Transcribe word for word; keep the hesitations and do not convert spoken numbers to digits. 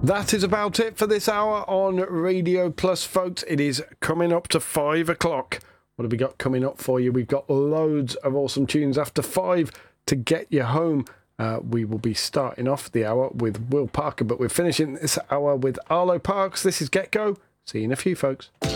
That is about it for this hour on Radio Plus, folks. It is coming up to five o'clock. What have we got coming up for you? We've got loads of awesome tunes after five to get you home. Uh, we will be starting off the hour with Will Parker, but we're finishing this hour with Arlo Parks. This is Get Go. See you in a few, folks.